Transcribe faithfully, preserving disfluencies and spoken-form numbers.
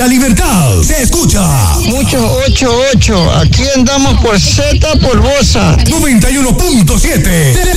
La Libertad se escucha. Muchos ocho ocho, aquí andamos por Z Polvosa. noventa y uno punto siete.